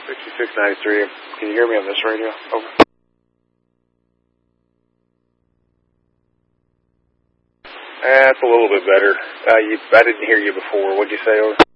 6693. Can you hear me on this radio? Over. That's a little bit better. I didn't hear you before. What'd you say? Over.